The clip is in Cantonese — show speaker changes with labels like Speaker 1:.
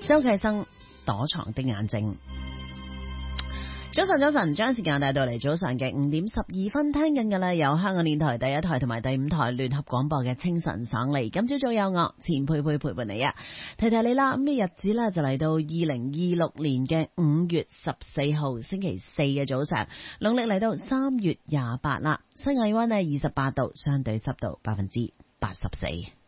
Speaker 1: 周啟生躲藏的眼睛。早晨，將時間帶到嚟早上嘅5:12，聽緊嘅咧有香港電台第一台同埋第五台聯合廣播嘅清晨省利。今朝早有我錢佩佩陪伴你啊，提提你啦。咁嘅日子咧就嚟到2026年嘅5月14號星期四嘅早上，農曆嚟到3月28啦。室外溫係28度，相對濕度84%。